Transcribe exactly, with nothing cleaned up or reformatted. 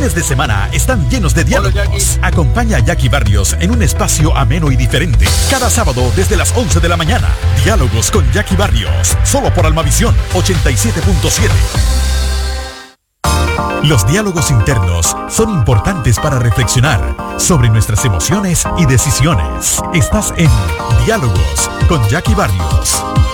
Fines de semana están llenos de diálogos. Acompaña a Jackie Barrios en un espacio ameno y diferente. Cada sábado desde las once de la mañana. Diálogos con Jackie Barrios. Solo por Almavisión ochenta y siete punto siete. Los diálogos internos son importantes para reflexionar sobre nuestras emociones y decisiones. Estás en Diálogos con Jackie Barrios.